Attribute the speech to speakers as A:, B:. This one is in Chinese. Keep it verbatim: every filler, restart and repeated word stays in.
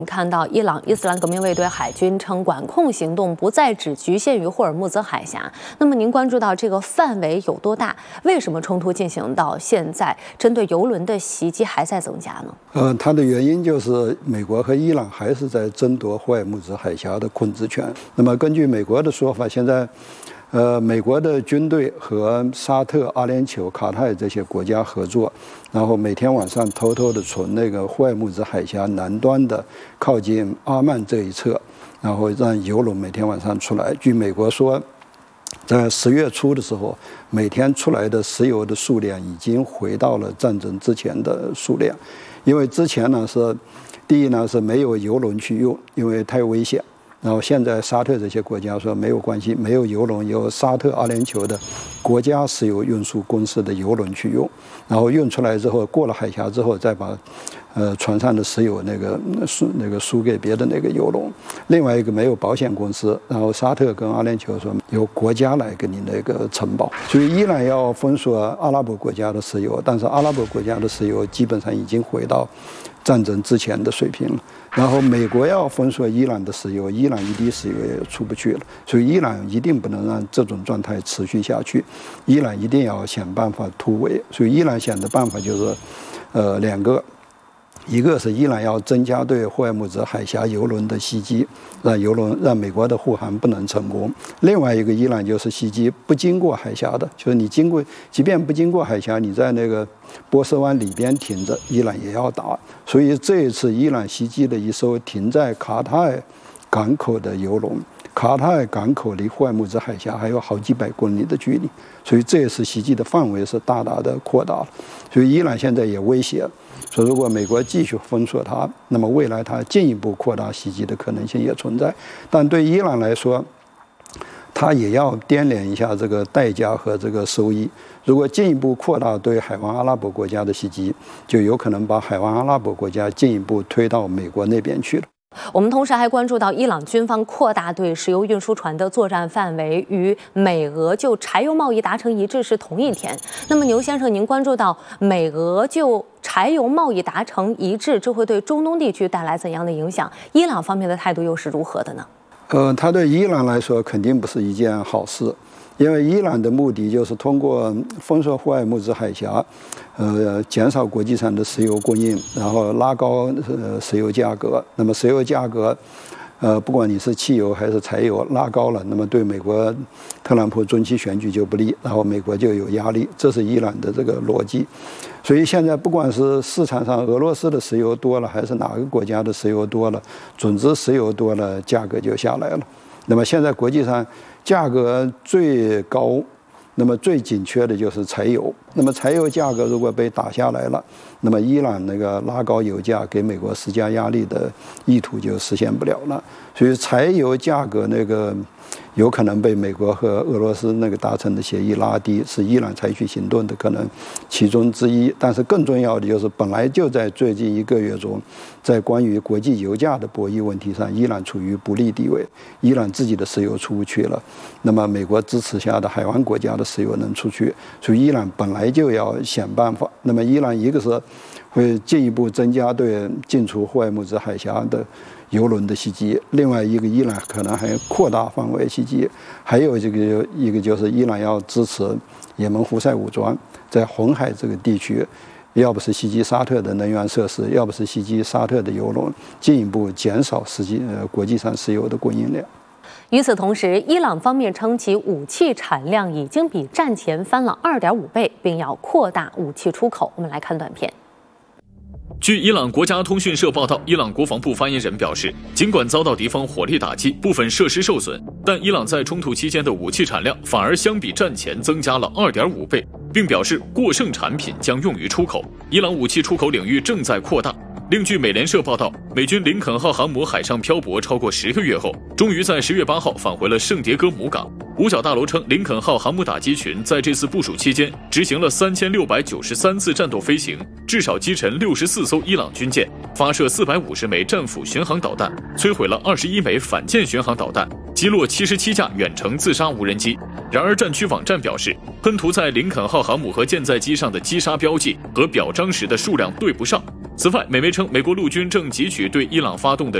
A: 我们看到，伊朗伊斯兰革命卫队海军称，管控行动不再只局限于霍尔木兹海峡。那么，您关注到这个范围有多大？为什么冲突进行到现在，针对油轮的袭击还在增加呢？
B: 呃，它的原因就是美国和伊朗还是在争夺霍尔木兹海峡的控制权。那么，根据美国的说法，现在。呃，美国的军队和沙特、阿联酋、卡泰这些国家合作，然后每天晚上偷偷的从那个霍尔木兹海峡南端的靠近阿曼这一侧，然后让油轮每天晚上出来。据美国说，在十月初的时候，每天出来的石油的数量已经回到了战争之前的数量，因为之前呢是，第一呢是没有油轮去用，因为太危险。然后现在沙特这些国家说没有关系，没有油轮，由沙特、阿联酋的国家石油运输公司的油轮去用，然后运出来之后，过了海峡之后，再把呃船上的石油那个输那个输给别的那个油轮。另外一个没有保险公司，然后沙特跟阿联酋说由国家来给你那个承保。所以伊朗要封锁阿拉伯国家的石油，但是阿拉伯国家的石油基本上已经回到战争之前的水平了。然后美国要封锁伊朗的石油，伊朗一滴石油也出不去了，所以伊朗一定不能让这种状态持续下去，伊朗一定要想办法突围。所以伊朗想的办法就是，呃，两个。一个是伊朗要增加对霍尔木兹海峡油轮的袭击，让油轮让美国的护航不能成功。另外一个伊朗就是袭击不经过海峡的，就是你经过，即便不经过海峡，你在那个波斯湾里边停着，伊朗也要打。所以这一次伊朗袭击了一艘停在卡塔尔港口的油轮。卡塔尔港口离霍尔木兹海峡还有好几百公里的距离，所以这次袭击的范围是大大的扩大了。所以伊朗现在也威胁说，如果美国继续封锁它，那么未来它进一步扩大袭击的可能性也存在。但对伊朗来说，它也要掂量一下这个代价和这个收益。如果进一步扩大对海湾阿拉伯国家的袭击，就有可能把海湾阿拉伯国家进一步推到美国那边去了。
A: 我们同时还关注到，伊朗军方扩大对石油运输船的作战范围，与美俄就柴油贸易达成一致是同一天。那么牛先生，您关注到美俄就柴油贸易达成一致，这会对中东地区带来怎样的影响？伊朗方面的态度又是如何的呢？
B: 呃，它对伊朗来说肯定不是一件好事。因为伊朗的目的就是通过封锁霍尔木兹海峡，呃，减少国际上的石油供应，然后拉高呃石油价格。那么石油价格，呃，不管你是汽油还是柴油，拉高了，那么对美国特朗普中期选举就不利，然后美国就有压力。这是伊朗的这个逻辑。所以现在不管是市场上俄罗斯的石油多了，还是哪个国家的石油多了，总之石油多了，价格就下来了。那么现在国际上价格最高，那么最紧缺的就是柴油。那么柴油价格如果被打下来了，那么伊朗那个拉高油价给美国施加压力的意图就实现不了了。所以柴油价格那个有可能被美国和俄罗斯那个达成的协议拉低，是伊朗采取行动的可能其中之一。但是更重要的就是，本来就在最近一个月中，在关于国际油价的博弈问题上，伊朗处于不利地位。伊朗自己的石油出不去了，那么美国支持下的海湾国家的石油能出去，所以伊朗本来就要想办法。那么伊朗一个是会进一步增加对进出霍尔木兹海峡的油轮的袭击，另外一个伊朗可能还扩大范围袭击，还有这个一个就是伊朗要支持也门胡塞武装在红海这个地区，要不是袭击沙特的能源设施，要不是袭击沙特的油轮，进一步减少实际呃国际上石油的供应量。
A: 与此同时，伊朗方面称其武器产量已经比战前翻了 二点五倍，并要扩大武器出口。我们来看短片。
C: 据伊朗国家通讯社报道，伊朗国防部发言人表示，尽管遭到敌方火力打击，部分设施受损，但伊朗在冲突期间的武器产量反而相比战前增加了 二点五倍，并表示过剩产品将用于出口。伊朗武器出口领域正在扩大。另据美联社报道，美军林肯号航母海上漂泊超过十个月后，终于在十月八号返回了圣迭戈母港。五角大楼称，林肯号航母打击群在这次部署期间执行了三千六百九十三次战斗飞行，至少击沉六十四艘伊朗军舰，发射四百五十枚战斧巡航导弹，摧毁了二十一枚反舰巡航导弹，击落七十七架远程自杀无人机。然而，战区网站表示，喷涂在林肯号航母和舰载机上的击杀标记和表彰时的数量对不上。 此外，美媒称美国陆军正汲取对伊朗发动的